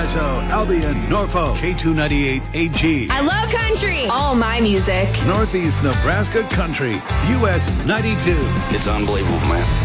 Progresso, Albion, Norfolk, K298 AG. I love country. All my music. Northeast Nebraska Country, US 92. It's unbelievable, man.